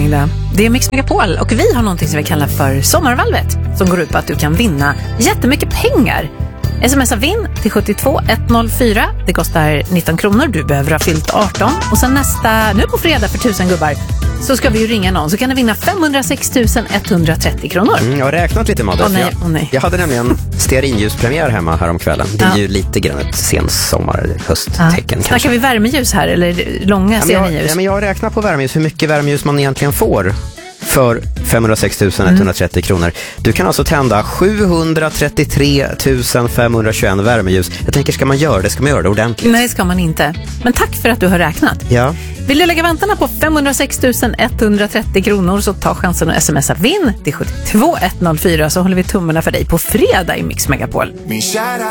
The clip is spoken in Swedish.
eftermiddag. Det är Mix Megapol och vi har någonting som vi kallar för Sommarvalvet, som går ut på att du kan vinna jättemycket pengar. Smsa vinn till 72104. Det kostar 19 kronor. Du behöver ha fyllt 18. Och sen nu på fredag för 1000 gubbar så ska vi ju ringa någon. Så kan du vinna 506 130 kronor. Jag har räknat lite, Madde. Jag hade nämligen stearinljuspremiär hemma häromkvällen. Det är ju lite grann ett sen sommar-hösttecken. Snackar vi värmeljus här eller långa stearinljus? Jag har räknat på värmeljus, hur mycket värmeljus man egentligen får för 506 130 kronor. Du kan alltså tända 733 521 värmeljus. Jag tänker, ska man göra det ordentligt? Nej, ska man inte. Men tack för att du har räknat. Ja. Vill du lägga vantarna på 506 130 kronor så ta chansen att smsa vinn till 72104 så håller vi tummarna för dig på fredag i Mix Megapol. Min kära